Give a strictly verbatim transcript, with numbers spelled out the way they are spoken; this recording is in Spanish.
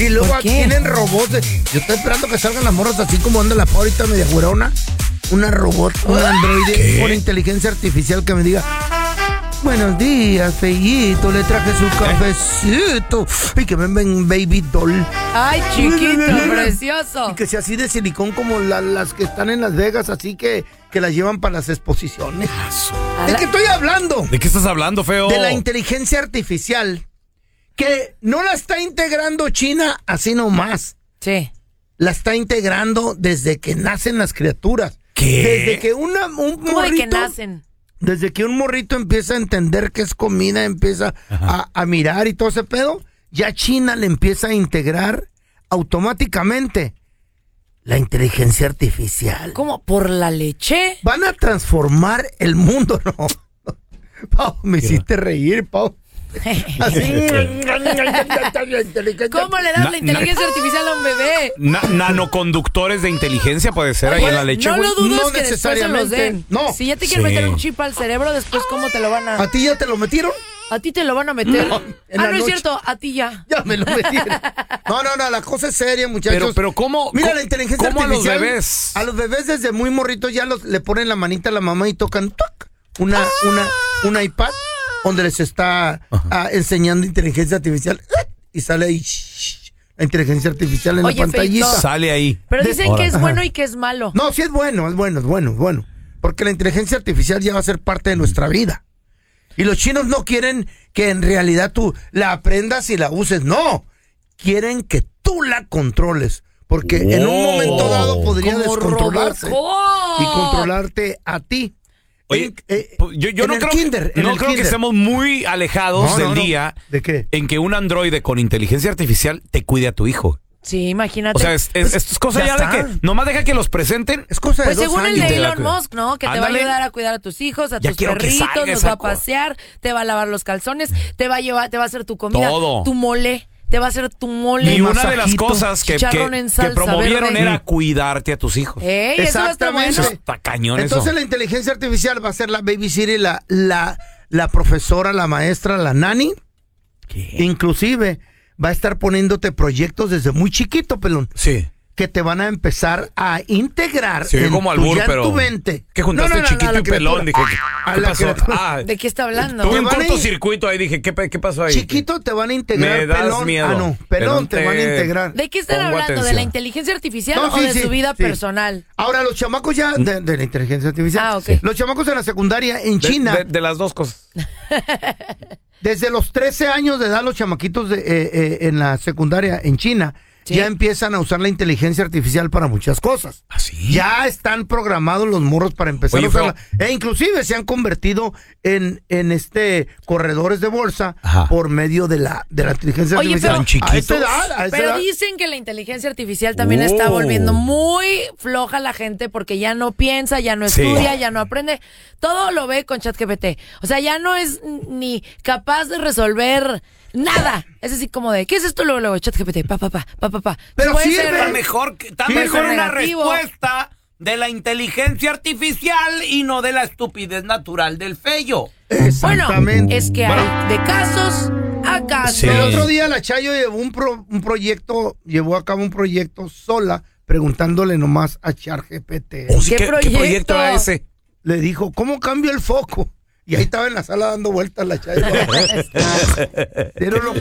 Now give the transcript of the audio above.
Y luego aquí tienen robots. De, yo estoy esperando que salgan las morras así como anda la pa ahorita media güerona. Una robot, un androide ¿Qué? Con inteligencia artificial que me diga: buenos días, feíto, le traje su cafecito. Y que me ven baby doll. Ay, chiquito, precioso. Y que sea así de silicón como la, las que están en Las Vegas, así que, que las llevan para las exposiciones. ¿De qué estoy hablando? ¿De qué estás hablando, feo? De la inteligencia artificial. Que no la está integrando China así nomás. Sí. La está integrando desde que nacen las criaturas. ¿Qué? Desde que una, un ¿Cómo morrito... de que nacen? Desde que un morrito empieza a entender qué es comida, empieza a, a mirar y todo ese pedo, ya China le empieza a integrar automáticamente la inteligencia artificial. ¿Cómo? ¿Por la leche? Van a transformar el mundo, ¿no? Pau, me hiciste reír, Pau. Así. ¿Cómo le das Na- la inteligencia na- artificial a un bebé? Na- nanoconductores de inteligencia puede ser ahí en la leche, No güey. lo dudes No que después se los necesariamente. den. No. Si ya te quieren Sí. meter un chip al cerebro, después ¿cómo te lo van a...? ¿A ti ya te lo metieron? A ti te lo van a meter. No, en ah, la no es noche. cierto, a ti ya. Ya me lo metieron. No, no, no, la cosa es seria, muchachos. Pero, pero ¿cómo? Mira, cómo- la inteligencia ¿cómo artificial. a los bebés? A los bebés desde muy morritos ya los, le ponen la manita a la mamá y tocan ¡tuc! una, una, un iPad donde les está ah, enseñando inteligencia artificial y sale ahí shh, la inteligencia artificial en Oye, la pantallita. Feito. Sale ahí. Pero De- dicen Ahora. que es Ajá. bueno y que es malo. No, sí es bueno, es bueno, es bueno, es bueno. Porque la inteligencia artificial ya va a ser parte de nuestra vida. Y los chinos no quieren que en realidad tú la aprendas y la uses. No, quieren que tú la controles. Porque en un momento dado podría Como descontrolarse Robocop. y controlarte a ti. Oye, En- eh, yo, yo en no el creo, kinder, en no el creo que kinder. estemos muy alejados No, del no, no. día ¿De qué? en que un androide con inteligencia artificial te cuide a tu hijo. Sí, imagínate. O sea, es, es, esto es cosa ya ya, de está. que nomás deja que los presenten. Es cosa de Pues dos según el años. de te la Elon cuida. Musk, ¿no? Que te Ándale. va a ayudar a cuidar a tus hijos, a Ya tus quiero que perritos, salga los esa va a cosa. pasear, te va a lavar los calzones, te va a llevar, te va a hacer tu comida, Todo. tu mole, te va a hacer tu mole. Y una de las masajito, cosas que, que, chicharrón en que salsa promovieron verde. era cuidarte a tus hijos. Ey, eso va a estar bueno. Eso está cañón, eso. Entonces la inteligencia artificial va a ser la babysitter, la, la, la profesora, la maestra, la nani. ¿Qué? Inclusive va a estar poniéndote proyectos desde muy chiquito, pelón. Sí. Que te van a empezar a integrar Se oye en, como tu, albur, ya en pero... tu mente. ¿Qué juntaste No, no, no, chiquito a la y pelón? Dije, criatura. ¿qué, A qué la pasó? criatura. Ah, ¿De qué está hablando? tuve Te un van a ir- cortocircuito ahí, dije, ¿qué, qué pasó ahí? Chiquito te van a integrar, Me das pelón. miedo. Ah, no, pelón, Pelón te van a te- integrar. ¿De qué están Pongo hablando? ¿De atención. la inteligencia artificial No, o sí, de sí, su vida sí. personal? Ahora, los chamacos ya de, de la inteligencia artificial. Ah, ok. Los chamacos en la secundaria en De- China, De, de las dos cosas. desde los trece años de edad, los chamaquitos de, eh, eh, en la secundaria en China Sí. ya empiezan a usar la inteligencia artificial para muchas cosas. ¿Ah, sí? Ya están programados los morros para empezar Oye, a usarla. E inclusive se han convertido en, en este corredores de bolsa Ajá. por medio de la, de la inteligencia Oye, artificial. pero- ¿Tan chiquitos? A esa edad, a esa Pero edad. dicen que la inteligencia artificial también está Oh. volviendo muy floja a la gente porque ya no piensa, ya no Sí. estudia, ya no aprende. Todo lo ve con ChatGPT. O sea, ya no es ni capaz de resolver nada. Es así como de, ¿qué es esto? Luego, luego, ChatGPT, pa, pa, pa, pa, pa, pa. Pero Puede sirve. ser- Está mejor, que- está Sí, mejor es una negativo. respuesta de la inteligencia artificial y no de la estupidez natural del feyo. Bueno, Exactamente. es que hay de casos a casos. Sí. El otro día la Chayo llevó un, pro- un proyecto, llevó a cabo un proyecto sola, preguntándole nomás a ChatGPT. Oh, sí, ¿Qué ¿Qué, ¿Qué proyecto? proyecto era ese? Le dijo, ¿cómo cambio el foco? Y ahí estaba en la sala dando vueltas la Chayo. Pero lo